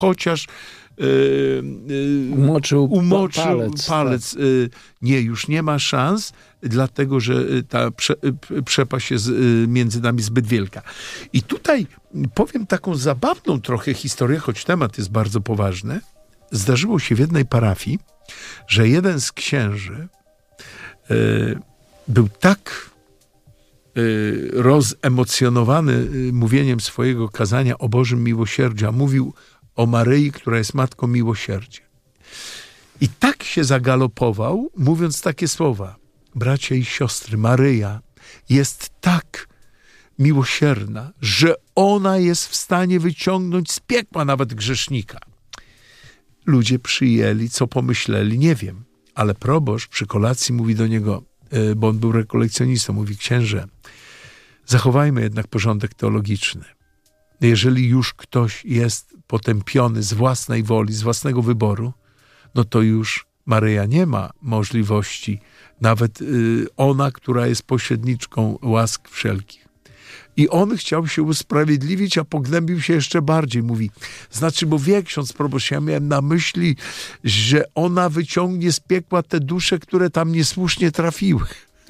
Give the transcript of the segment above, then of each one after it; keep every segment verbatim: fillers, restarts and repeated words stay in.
chociaż yy, yy, umoczył, umoczył palec. palec. Tak. Yy, nie, już nie ma szans, dlatego, że ta prze, przepaść jest między nami zbyt wielka. I tutaj powiem taką zabawną trochę historię, choć temat jest bardzo poważny. Zdarzyło się w jednej parafii, że jeden z księży yy, był tak yy, rozemocjonowany yy, mówieniem swojego kazania o Bożym miłosierdziu, a mówił o Maryi, która jest Matką Miłosierdzia. I tak się zagalopował, mówiąc takie słowa: bracia i siostry, Maryja jest tak miłosierna, że ona jest w stanie wyciągnąć z piekła nawet grzesznika. Ludzie przyjęli, co pomyśleli, nie wiem. Ale proboszcz przy kolacji mówi do niego, bo on był rekolekcjonistą, mówi: księże, zachowajmy jednak porządek teologiczny. Jeżeli już ktoś jest potępiony z własnej woli, z własnego wyboru, no to już Maryja nie ma możliwości, nawet y, ona, która jest pośredniczką łask wszelkich. I on chciał się usprawiedliwić, a pognębił się jeszcze bardziej. Mówi, znaczy, bo wie ksiądz proboszcz, ja miałem na myśli, że ona wyciągnie z piekła te dusze, które tam niesłusznie trafiły.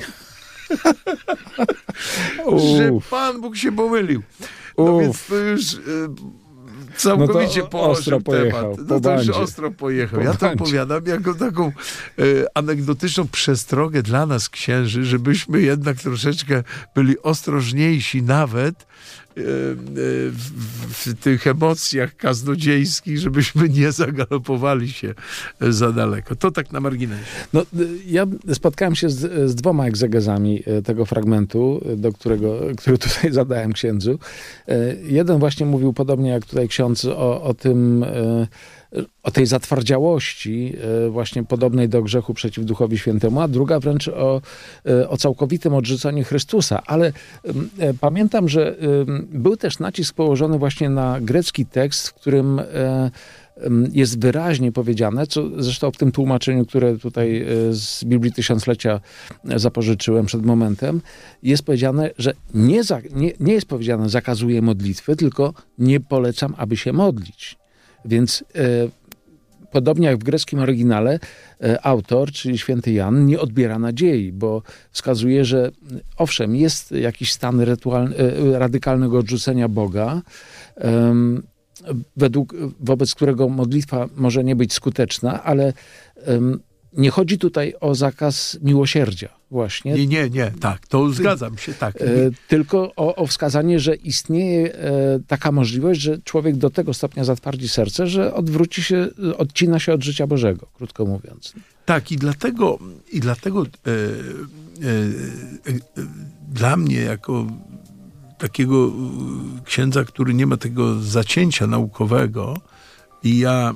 Że Pan Bóg się pomylił. No Uf. więc to już... Y, całkowicie no to położył pojechał, temat. Po No to już bandzie. ostro pojechał. Po ja to bandzie. opowiadam jako taką e, anegdotyczną przestrogę dla nas, księży, żebyśmy jednak troszeczkę byli ostrożniejsi nawet e, e, w, w tych emocjach kaznodziejskich, żebyśmy nie zagalopowali się za daleko. To tak na marginesie. No, ja spotkałem się z, z dwoma egzegezami tego fragmentu, do którego, który tutaj zadałem księdzu. Jeden właśnie mówił podobnie jak tutaj ksiądz o, o tym, o tej zatwardziałości właśnie podobnej do grzechu przeciw Duchowi Świętemu, a druga wręcz o, o całkowitym odrzuceniu Chrystusa. Ale pamiętam, że był też nacisk położony właśnie na grecki tekst, w którym jest wyraźnie powiedziane, co zresztą w tym tłumaczeniu, które tutaj z Biblii Tysiąclecia zapożyczyłem przed momentem, jest powiedziane, że nie, za, nie, nie jest powiedziane zakazuję modlitwy, tylko nie polecam, aby się modlić. Więc e, podobnie jak w greckim oryginale, e, autor, czyli święty Jan, nie odbiera nadziei, bo wskazuje, że owszem, jest jakiś stan rytualny, e, radykalnego odrzucenia Boga, e, według, wobec którego modlitwa może nie być skuteczna, ale um, nie chodzi tutaj o zakaz miłosierdzia właśnie. Nie, nie, nie, tak, to zgadzam się, tak. E, tylko o, o wskazanie, że istnieje e, taka możliwość, że człowiek do tego stopnia zatwardzi serce, że odwróci się, odcina się od życia Bożego, krótko mówiąc. Tak, i dlatego, i dlatego e, e, e, e, dla mnie jako takiego księdza, który nie ma tego zacięcia naukowego i ja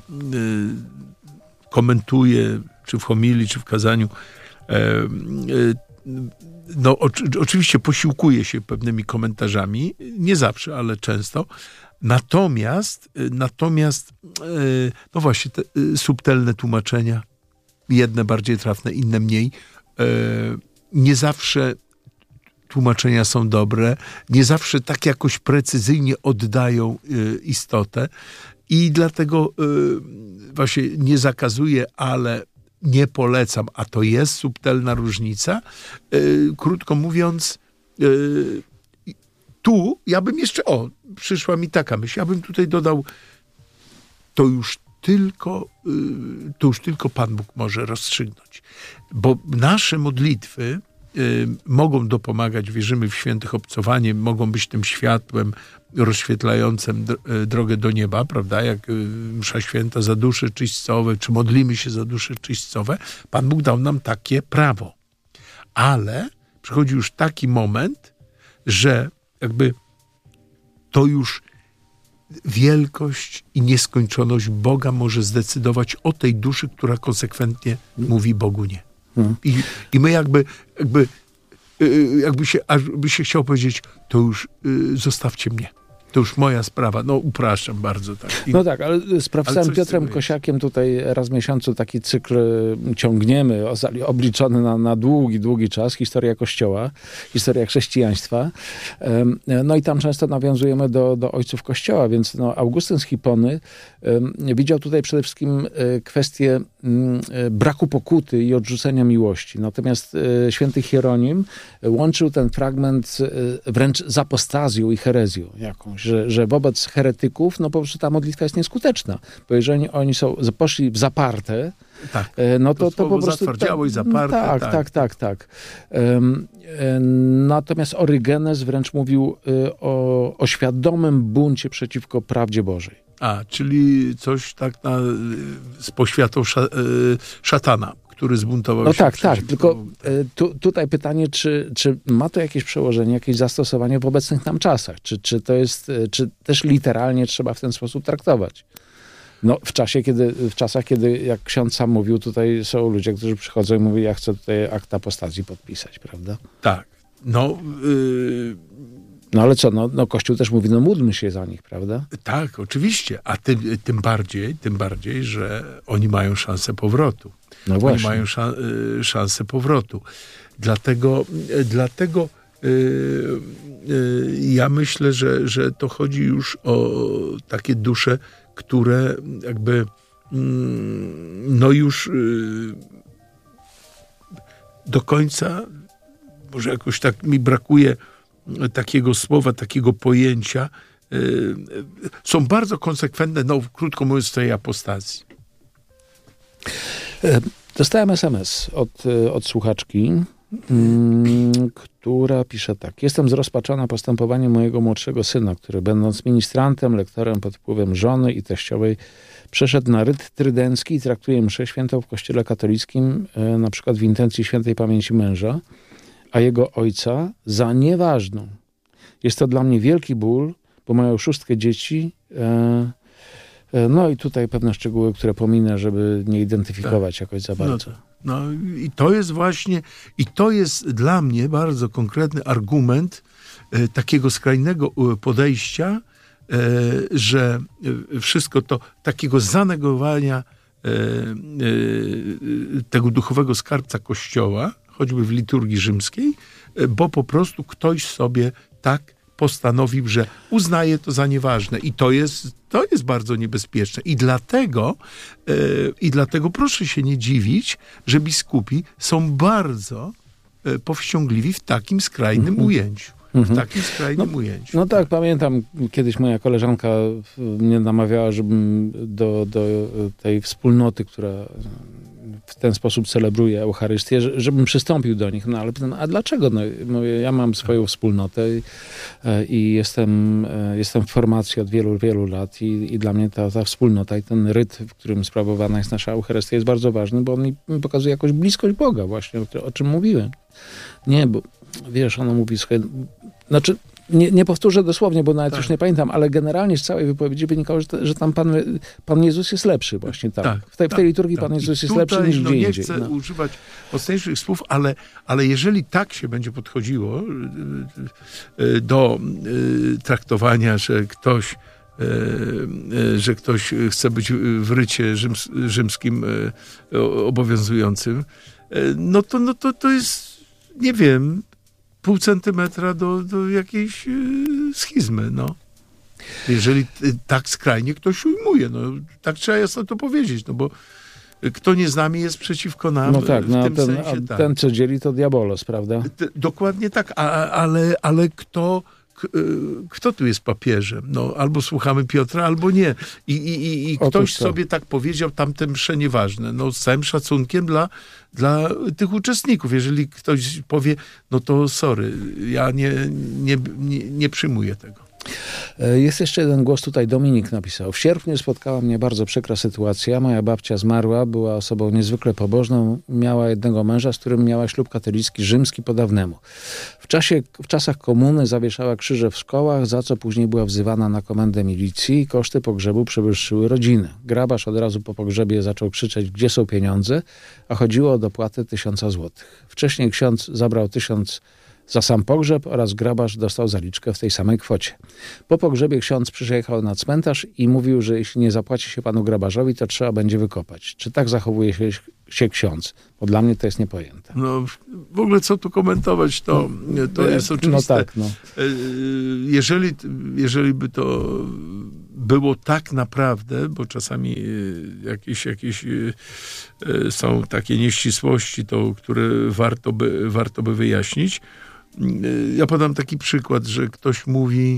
y, komentuję, czy w homilii, czy w kazaniu, y, y, no o, oczywiście posiłkuję się pewnymi komentarzami, nie zawsze, ale często. Natomiast, y, natomiast y, no właśnie, te y, subtelne tłumaczenia, jedne bardziej trafne, inne mniej, y, nie zawsze tłumaczenia są dobre, nie zawsze tak jakoś precyzyjnie oddają y, istotę i dlatego y, właśnie nie zakazuję, ale nie polecam, a to jest subtelna różnica. Y, krótko mówiąc, y, tu ja bym jeszcze, o, przyszła mi taka myśl, ja bym tutaj dodał, to już tylko, y, to już tylko Pan Bóg może rozstrzygnąć, bo nasze modlitwy mogą dopomagać, wierzymy w świętych obcowanie, mogą być tym światłem rozświetlającym drogę do nieba, prawda, jak msza święta za dusze czyśćcowe, czy modlimy się za dusze czyśćcowe. Pan Bóg dał nam takie prawo. Ale przychodzi już taki moment, że jakby to już wielkość i nieskończoność Boga może zdecydować o tej duszy, która konsekwentnie mówi Bogu nie. Hmm. I, I my jakby, jakby, jakby się, aż by się chciał powiedzieć, to już y, zostawcie mnie. to już moja sprawa. No upraszczam bardzo. Tak. I, no tak, ale z profesorem ale Piotrem Kosiakiem tutaj raz w miesiącu taki cykl ciągniemy, obliczony na, na długi, długi czas, historia Kościoła, historia chrześcijaństwa. No i tam często nawiązujemy do, do ojców Kościoła, więc no, Augustyn z Hipony widział tutaj przede wszystkim kwestię braku pokuty i odrzucenia miłości. Natomiast święty Hieronim łączył ten fragment wręcz z apostazją i herezją jakąś, że, że wobec heretyków no po prostu ta modlitwa jest nieskuteczna, bo jeżeli oni są, poszli w zaparte, tak, no to, to, to po prostu... zatwardziało i zaparte. Tak, tak, tak, tak. tak. Um, natomiast Orygenes wręcz mówił o, o świadomym buncie przeciwko prawdzie Bożej. A, czyli coś tak na, z poświatą sz, szatana, który zbuntował no się. No tak, przeciwko... tak, tylko tu, tutaj pytanie, czy, czy ma to jakieś przełożenie, jakieś zastosowanie w obecnych nam czasach? Czy, czy to jest, czy też literalnie trzeba w ten sposób traktować? No w czasie, kiedy, w czasach, kiedy, jak ksiądz sam mówił, tutaj są ludzie, którzy przychodzą i mówią, ja chcę tutaj akt apostazji podpisać, prawda? Tak, no... Yy... No ale co, no, no Kościół też mówi, no módlmy się za nich, prawda? Tak, oczywiście, a tym, tym bardziej, tym bardziej, że oni mają szansę powrotu. No właśnie. Oni mają szan, szansę powrotu. Dlatego, dlatego yy, yy, ja myślę, że, że to chodzi już o takie dusze, które jakby yy, no już yy, do końca, może jakoś tak mi brakuje takiego słowa, takiego pojęcia, yy, są bardzo konsekwentne, no krótko mówiąc, w tej apostazji. Dostałem es em es od, od słuchaczki, mm, która pisze tak. Jestem zrozpaczona postępowaniem mojego młodszego syna, który będąc ministrantem, lektorem pod wpływem żony i teściowej, przeszedł na ryt trydencki i traktuje mszę świętą w kościele katolickim, e, na przykład w intencji świętej pamięci męża, a jego ojca za nieważną. Jest to dla mnie wielki ból, bo mają szóstkę dzieci. E, no i tutaj pewne szczegóły, które pominę, żeby nie identyfikować tak. jakoś za bardzo. No, no i to jest właśnie, i to jest dla mnie bardzo konkretny argument e, takiego skrajnego podejścia, e, że wszystko to, takiego zanegowania e, e, tego duchowego skarbca Kościoła, choćby w liturgii rzymskiej, bo po prostu ktoś sobie tak postanowił, że uznaje to za nieważne. I to jest, to jest bardzo niebezpieczne. I dlatego, yy, i dlatego proszę się nie dziwić, że biskupi są bardzo yy, powściągliwi w takim skrajnym mm-hmm. ujęciu. W takim skrajnym no, ujęciu. No tak, tak, pamiętam, kiedyś moja koleżanka mnie namawiała, żebym do, do tej wspólnoty, która w ten sposób celebruje Eucharystię, żebym przystąpił do nich. No ale pytam, a dlaczego? No, mówię, ja mam swoją wspólnotę i, i jestem, jestem w formacji od wielu, wielu lat i, i dla mnie ta, ta wspólnota i ten ryt, w którym sprawowana jest nasza Eucharystia, jest bardzo ważny, bo on mi pokazuje jakąś bliskość Boga właśnie, o, o czym mówiłem. Nie, bo wiesz, ona mówi, słuchaj, znaczy nie, nie powtórzę dosłownie, bo nawet tak. już nie pamiętam, ale generalnie z całej wypowiedzi wynikało, że, że tam Pan, Pan Jezus jest lepszy właśnie tam. Tak, w tej, tak, w tej liturgii tak. Pan Jezus jest lepszy niż no, gdzie nie indziej. chcę no. używać mocniejszych słów, ale, ale jeżeli tak się będzie podchodziło do traktowania, że ktoś że ktoś chce być w rycie rzyms, rzymskim obowiązującym, no to, no to, to jest, nie wiem, pół centymetra do, do jakiejś schizmy, no. Jeżeli tak skrajnie ktoś ujmuje, no tak trzeba jasno to powiedzieć, no bo kto nie z nami jest przeciwko nam. No tak, w no, tym ten, sensie, a tak. ten, co dzieli, to diabolos, prawda? D- dokładnie tak, a, ale, ale kto, k, kto tu jest papieżem? No, albo słuchamy Piotra, albo nie. I, i, i ktoś sobie tak powiedział, tamte msze nieważne. No, z całym szacunkiem dla, dla tych uczestników. Jeżeli ktoś powie, no to sorry, ja nie, nie, nie, nie przyjmuję tego. Jest jeszcze jeden głos, tutaj Dominik napisał. W sierpniu spotkała mnie bardzo przykra sytuacja. Moja babcia zmarła, była osobą niezwykle pobożną, miała jednego męża, z którym miała ślub katolicki, rzymski po dawnemu. W, czasie, w czasach komuny zawieszała krzyże w szkołach, za co później była wzywana na komendę milicji i koszty pogrzebu przewyższyły rodzinę. Grabarz od razu po pogrzebie zaczął krzyczeć, gdzie są pieniądze, a chodziło o dopłatę tysiąca złotych. Wcześniej ksiądz zabrał tysiąc Za sam pogrzeb oraz grabarz dostał zaliczkę w tej samej kwocie. Po pogrzebie ksiądz przyjechał na cmentarz i mówił, że jeśli nie zapłaci się panu grabarzowi, to trzeba będzie wykopać. Czy tak zachowuje się, się ksiądz? Bo dla mnie to jest niepojęte. No w ogóle co tu komentować, to, to jest oczywiste. No tak, no. Jeżeli, jeżeli by to było tak naprawdę, bo czasami jakieś, jakieś są takie nieścisłości, to, które warto by, warto by wyjaśnić. Ja podam taki przykład, że ktoś mówi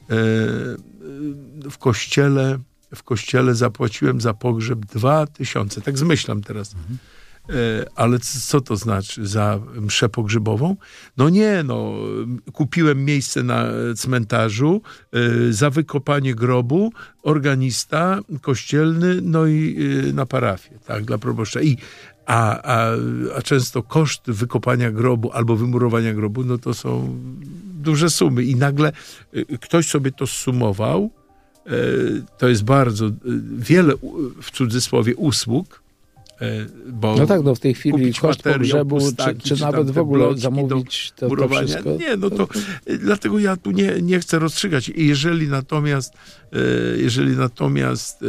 w kościele, w kościele zapłaciłem za pogrzeb dwa tysiące. Tak zmyślam teraz. Mhm. Ale co to znaczy? Za mszę pogrzebową? No nie, no kupiłem miejsce na cmentarzu, za wykopanie grobu, organista kościelny, no i na parafię, tak, dla proboszcza. I, a, a, a często koszt wykopania grobu albo wymurowania grobu, no to są duże sumy. I nagle ktoś sobie to zsumował. To jest bardzo wiele, w cudzysłowie, usług. Bo no tak, no w tej chwili koszt pogrzebu, pustaki, czy, czy, czy nawet w ogóle zamówić to, to wszystko. Nie, no to dlatego ja tu nie, nie chcę rozstrzygać. Jeżeli natomiast jeżeli natomiast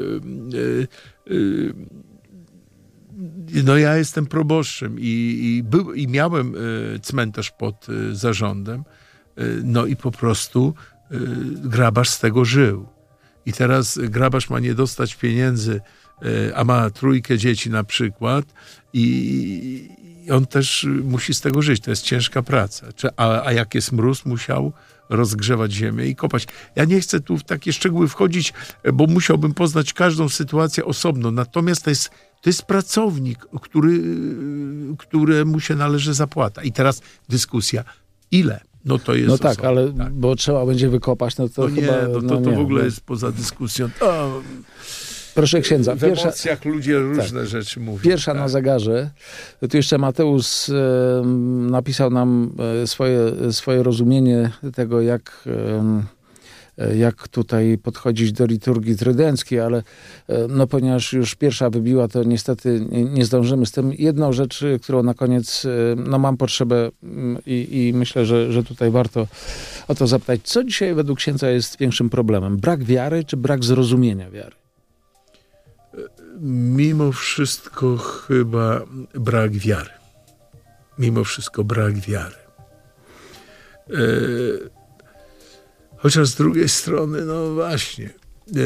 no ja jestem proboszczem i, i, był, i miałem cmentarz pod zarządem, no i po prostu grabarz z tego żył. I teraz grabarz ma nie dostać pieniędzy, a ma trójkę dzieci na przykład i on też musi z tego żyć. To jest ciężka praca. A, a jak jest mróz, musiał rozgrzewać ziemię i kopać. Ja nie chcę tu w takie szczegóły wchodzić, bo musiałbym poznać każdą sytuację osobno. Natomiast to jest, to jest pracownik, który, któremu się należy zapłata. I teraz dyskusja. Ile? No to jest No tak, osobno, ale tak. bo trzeba będzie wykopać, no to no chyba... Nie, no to, no to nie, w ogóle no. jest poza dyskusją. To... Proszę księdza. W pierwsza, emocjach ludzie różne tak, rzeczy mówią. Pierwsza tak. na zegarze. Tu jeszcze Mateusz e, napisał nam e, swoje, swoje rozumienie tego, jak, e, jak tutaj podchodzić do liturgii trydenckiej, ale e, no ponieważ już pierwsza wybiła, to niestety nie, nie zdążymy z tym. Jedną rzecz, którą na koniec e, no mam potrzebę i, i myślę, że, że tutaj warto o to zapytać. Co dzisiaj według księdza jest większym problemem? Brak wiary czy brak zrozumienia wiary? Mimo wszystko chyba brak wiary. Mimo wszystko brak wiary. E, chociaż z drugiej strony, no właśnie, e,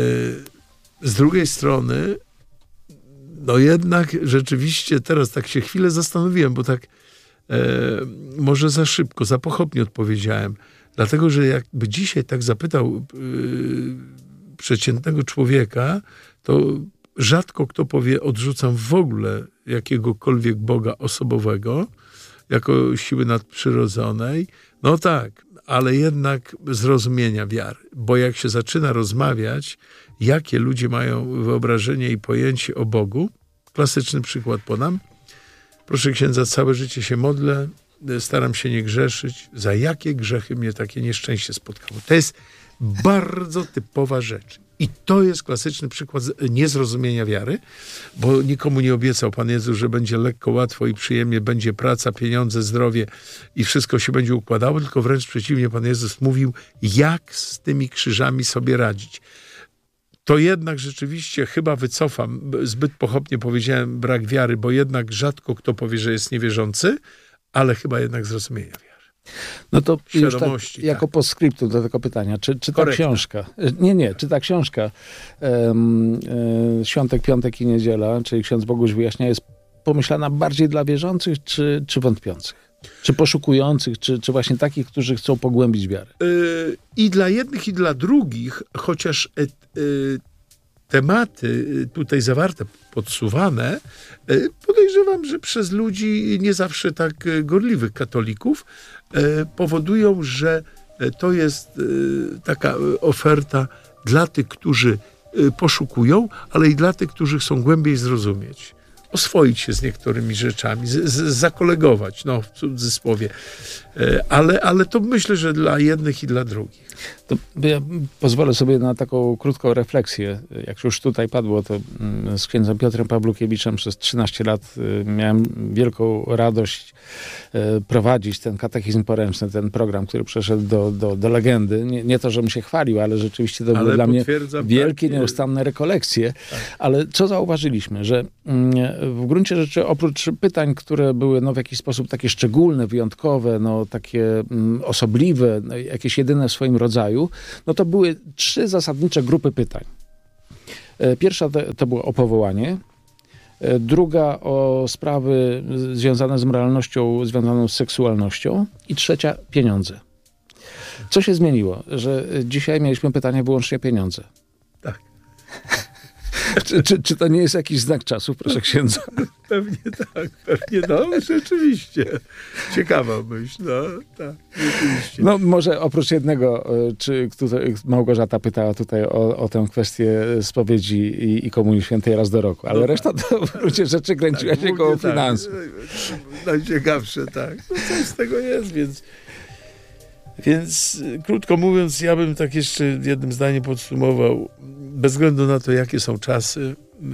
z drugiej strony, no jednak rzeczywiście teraz tak się chwilę zastanowiłem, bo tak e, może za szybko, za pochopnie odpowiedziałem. Dlatego, że jakby dzisiaj tak zapytał e, przeciętnego człowieka, to rzadko kto powie, odrzucam w ogóle jakiegokolwiek Boga osobowego, jako siły nadprzyrodzonej. No tak, ale jednak zrozumienia wiary. Bo jak się zaczyna rozmawiać, jakie ludzie mają wyobrażenie i pojęcie o Bogu, klasyczny przykład podam. Proszę księdza, całe życie się modlę, staram się nie grzeszyć. Za jakie grzechy mnie takie nieszczęście spotkało? To jest bardzo typowa rzecz. I to jest klasyczny przykład niezrozumienia wiary, bo nikomu nie obiecał Pan Jezus, że będzie lekko, łatwo i przyjemnie, będzie praca, pieniądze, zdrowie i wszystko się będzie układało, tylko wręcz przeciwnie, Pan Jezus mówił, jak z tymi krzyżami sobie radzić. To jednak rzeczywiście chyba wycofam, zbyt pochopnie powiedziałem brak wiary, bo jednak rzadko kto powie, że jest niewierzący, ale chyba jednak zrozumienia wiary. No to już tak, tak. jako postscriptum do tego pytania, czy, czy ta Korektne. książka, nie, nie, czy ta książka um, e, Świątek, Piątek i Niedziela, czyli ksiądz Boguś wyjaśnia, jest pomyślana bardziej dla wierzących, czy, czy wątpiących? Czy poszukujących, czy, czy właśnie takich, którzy chcą pogłębić wiarę? Yy, I dla jednych, i dla drugich, chociaż yy, yy, tematy tutaj zawarte, podsuwane, yy, podejrzewam, że przez ludzi nie zawsze tak gorliwych katolików, yy, powodują, że to jest yy, taka oferta dla tych, którzy yy, poszukują, ale i dla tych, którzy chcą głębiej zrozumieć. oswoić się z niektórymi rzeczami, z, z, zakolegować, no w cudzysłowie. Ale, ale to myślę, że dla jednych i dla drugich. To ja pozwolę sobie na taką krótką refleksję. Jak już tutaj padło, to z księdzem Piotrem Pawłukiewiczem przez trzynaście lat miałem wielką radość prowadzić ten katechizm poręczny, ten program, który przeszedł do, do, do legendy. Nie, nie to, żebym się chwalił, ale rzeczywiście to ale były dla mnie wielkie, tak, nieustanne rekolekcje. Tak. Ale co zauważyliśmy? Że w gruncie rzeczy oprócz pytań, które były no, w jakiś sposób takie szczególne, wyjątkowe, no, takie mm, osobliwe, no, jakieś jedyne w swoim rodzaju, no to były trzy zasadnicze grupy pytań. Pierwsza to, to było o powołanie, druga o sprawy związane z moralnością, związaną z seksualnością i trzecia pieniądze. Co się zmieniło? Że dzisiaj mieliśmy pytania wyłącznie pieniądze. Tak. Czy, czy, czy to nie jest jakiś znak czasów, proszę księdza? Pewnie tak, pewnie, no, rzeczywiście. Ciekawa myśl, no, tak, rzeczywiście. No, może oprócz jednego, czy tutaj Małgorzata pytała tutaj o, o tę kwestię spowiedzi i, i Komunii Świętej raz do roku, ale no reszta tak, to w gruncie rzeczy kręciła tak, się koło tak, finansów. Najciekawsze, tak. No coś z tego jest, więc... Więc krótko mówiąc, ja bym tak jeszcze jednym zdaniem podsumował. Bez względu na to, jakie są czasy, yy,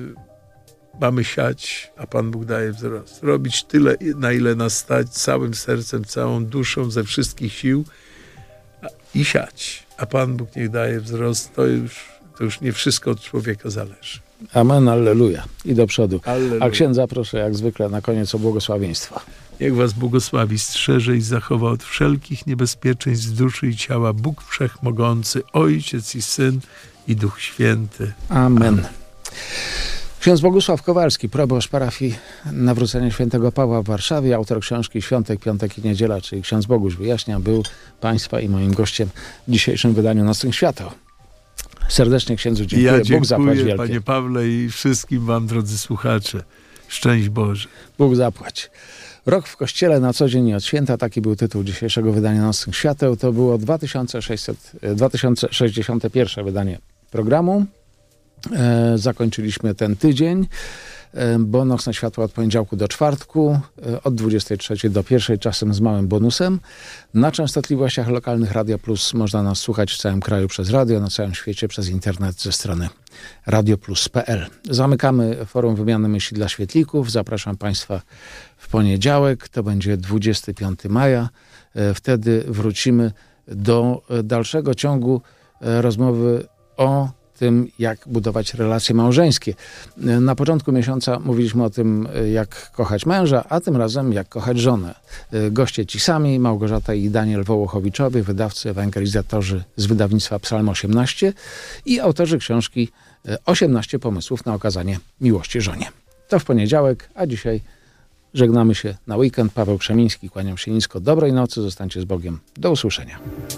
mamy siać, a Pan Bóg daje wzrost. Robić tyle, na ile nas stać, całym sercem, całą duszą, ze wszystkich sił a, i siać. A Pan Bóg niech daje wzrost. To już, to już nie wszystko od człowieka zależy. Amen, alleluja. I do przodu. Alleluja. A księdza proszę, jak zwykle, na koniec o błogosławieństwa. Niech was błogosławi, strzeże i zachowa od wszelkich niebezpieczeństw duszy i ciała Bóg Wszechmogący, Ojciec i Syn i Duch Święty. Amen. Amen. Ksiądz Bogusław Kowalski, proboszcz parafii Nawrócenia Świętego Pawła w Warszawie, autor książki Świątek, Piątek i Niedziela, czyli ksiądz Boguś wyjaśnia, był państwa i moim gościem w dzisiejszym wydaniu Nocnych Świateł. Serdecznie księdzu dziękuję. Ja dziękuję, Bóg zapłać wielkie. Panie Pawle, i wszystkim wam, drodzy słuchacze. Szczęść Boże. Bóg zapłać. Rok w Kościele na co dzień i od święta, taki był tytuł dzisiejszego wydania Nocnych Świateł. To było dwa tysiące sześćdziesiąte pierwsze wydanie programu. E, zakończyliśmy ten tydzień, e, bo Nocne Światła od poniedziałku do czwartku, e, od dwudziestej trzeciej do pierwszej, czasem z małym bonusem. Na częstotliwościach lokalnych Radia Plus można nas słuchać w całym kraju przez radio, na całym świecie przez internet ze strony radioplus kropka p l. Zamykamy forum wymiany myśli dla świetlików. Zapraszam Państwa w poniedziałek, to będzie dwudziestego piątego maja. E, wtedy wrócimy do dalszego ciągu e, rozmowy o tym, jak budować relacje małżeńskie. Na początku miesiąca mówiliśmy o tym, jak kochać męża, a tym razem jak kochać żonę. Goście ci sami, Małgorzata i Daniel Wołochowiczowie, wydawcy, ewangelizatorzy z wydawnictwa Psalm osiemnaście i autorzy książki osiemnaście pomysłów na okazanie miłości żonie. To w poniedziałek, a dzisiaj żegnamy się na weekend. Paweł Krzemiński, kłaniam się nisko. Dobrej nocy, zostańcie z Bogiem. Do usłyszenia.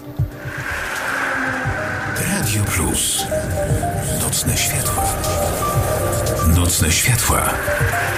Radio Plus. Nocne światła. Nocne światła.